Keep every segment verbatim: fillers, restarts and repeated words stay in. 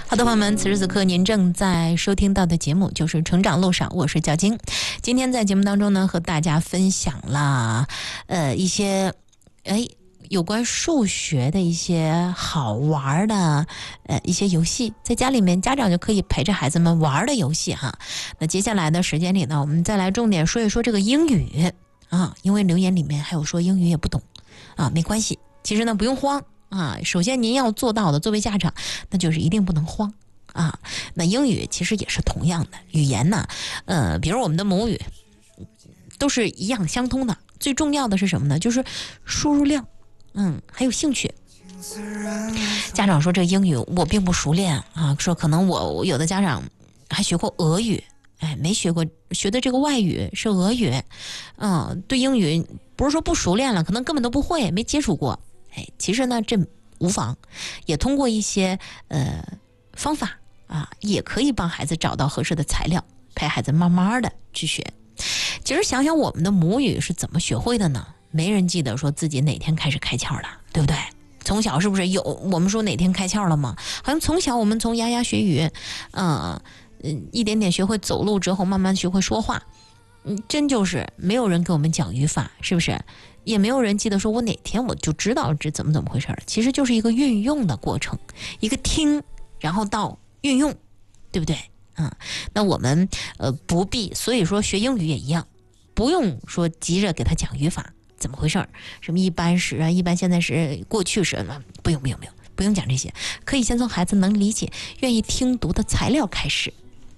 好的，朋友们，此时此刻您正在收听到的节目就是《成长路上》，我是焦晶。今天在节目当中呢，和大家分享了呃一些哎有关数学的一些好玩的呃一些游戏，在家里面家长就可以陪着孩子们玩的游戏哈。那接下来的时间里呢，我们再来重点说一说这个英语啊，因为留言里面还有说英语也不懂啊，没关系，其实呢不用慌。啊，首先您要做到的，作为家长，那就是一定不能慌啊。那英语其实也是同样的，语言呢，呃，比如我们的母语，都是一样相通的。最重要的是什么呢？就是输入量，嗯，还有兴趣。家长说这个英语我并不熟练啊，说可能我我有的家长还学过俄语，哎，没学过，学的这个外语是俄语，嗯，对英语不是说不熟练了，可能根本都不会，没接触过。哎，其实呢，这无妨，也通过一些呃方法啊，也可以帮孩子找到合适的材料，陪孩子慢慢的去学。其实想想我们的母语是怎么学会的呢？没人记得说自己哪天开始开窍了，对不对？从小是不是有我们说哪天开窍了吗？好像从小我们从牙牙学语，嗯、呃、一点点学会走路之后，慢慢学会说话。嗯，真就是没有人给我们讲语法，是不是？也没有人记得说我哪天我就知道这怎么怎么回事，其实就是一个运用的过程，一个听然后到运用，对不对？嗯，那我们呃不必，所以说学英语也一样，不用说急着给他讲语法怎么回事，什么一般时啊、一般现在时、过去时，不用不用不用不用讲这些，可以先从孩子能理解、愿意听读的材料开始。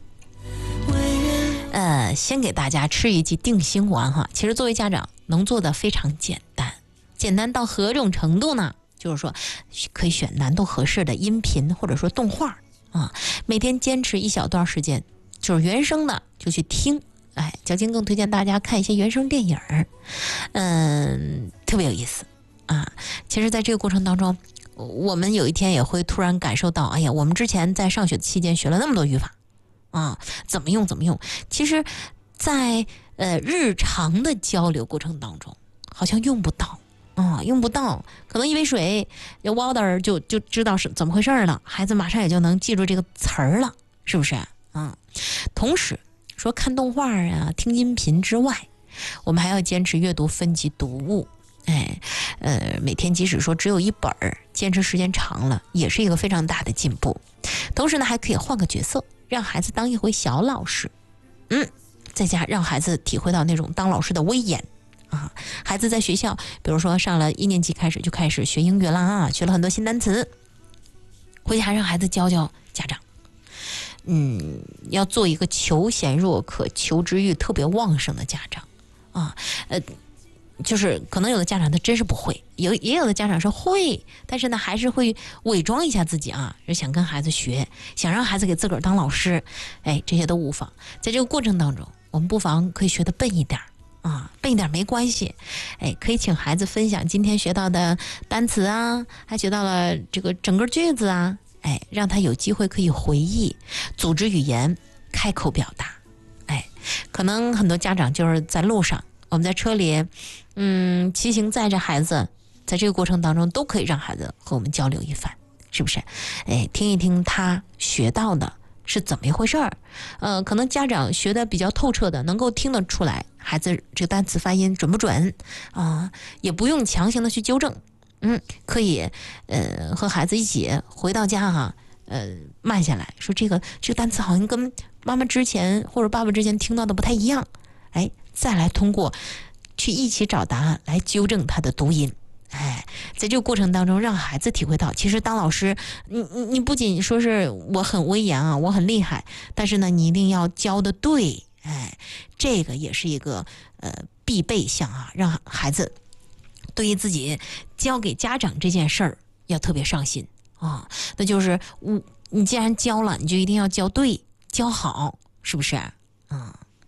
呃，先给大家吃一剂定心丸哈。其实作为家长能做的非常简单，简单到何种程度呢？就是说可以选难度合适的音频或者说动画啊，每天坚持一小段时间，就是原声的就去听。哎，焦晶更推荐大家看一些原声电影，嗯，特别有意思啊。其实在这个过程当中，我们有一天也会突然感受到，哎呀，我们之前在上学期间学了那么多语法。啊，怎么用怎么用？其实，在呃日常的交流过程当中，好像用不到啊，用不到。可能一杯水，water 就就知道是怎么回事了，孩子马上也就能记住这个词儿了，是不是？啊，同时说看动画啊、听音频之外，我们还要坚持阅读分级读物。哎，呃，每天即使说只有一本儿，坚持时间长了，也是一个非常大的进步。同时呢，还可以换个角色。让孩子当一回小老师，嗯，在家让孩子体会到那种当老师的威严啊。孩子在学校，比如说上了一年级开始就开始学英语啦啊，学了很多新单词，回家让孩子教教家长。嗯，要做一个求贤若渴、求知欲特别旺盛的家长啊，呃。就是可能有的家长他真是不会，有也有的家长是会，但是呢还是会伪装一下自己啊，是想跟孩子学，想让孩子给自个儿当老师，哎，这些都无妨。在这个过程当中，我们不妨可以学得笨一点啊，笨一点没关系，哎，可以请孩子分享今天学到的单词啊，还学到了这个整个句子啊，哎，让他有机会可以回忆，组织语言，开口表达，哎，可能很多家长就是在路上。我们在车里，嗯，骑行载着孩子，在这个过程当中，都可以让孩子和我们交流一番，是不是？哎，听一听他学到的是怎么一回事儿。呃，可能家长学的比较透彻的，能够听得出来孩子这个单词发音准不准啊、呃，也不用强行的去纠正，嗯，可以呃和孩子一起回到家哈、啊，呃，慢下来说这个这个单词好像跟妈妈之前或者爸爸之前听到的不太一样，哎。再来通过去一起找答案来纠正他的读音，哎，在这个过程当中让孩子体会到，其实当老师，你你你不仅说是我很威严啊，我很厉害，但是呢，你一定要教的对，哎，这个也是一个呃必备项啊，让孩子对于自己交给家长这件事儿要特别上心啊，那就是我你既然教了，你就一定要教对，教好，是不是？嗯。